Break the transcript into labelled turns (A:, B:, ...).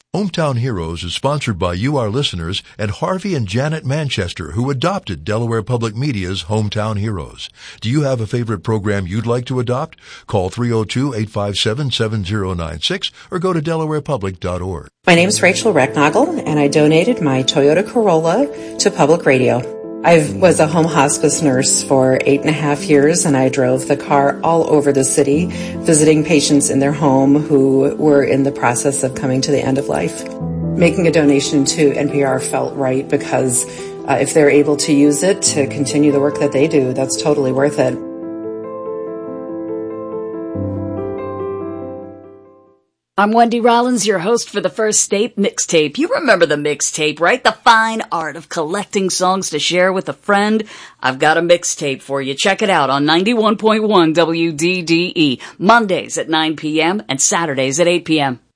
A: Hometown Heroes is sponsored by you, our listeners, and Harvey and Janet Manchester, who adopted Delaware Public Media's Hometown Heroes. Do you have a favorite program you'd like to adopt? Call 302-857-7096 or go to delawarepublic.org.
B: My name is Rachel Recknagel, and I donated my Toyota Corolla to public radio. I was a home hospice nurse for 8.5 years, and I drove the car all over the city, visiting patients in their home who were in the process of coming to the end of life. Making a donation to NPR felt right because if they're able to use it to continue the work that they do, that's totally worth it.
C: I'm Wendy Rollins, your host for the First State Mixtape. You remember the mixtape, right? The fine art of collecting songs to share with a friend. I've got a mixtape for you. Check it out on 91.1 WDDE, Mondays at 9 p.m. and Saturdays at 8 p.m.